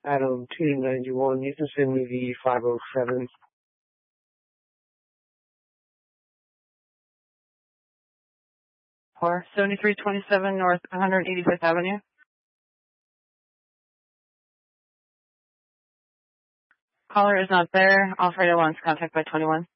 Adam 291, you can send me the 507. Or 7327 North 185th Avenue. Caller is not there. Operator wants contact by 21.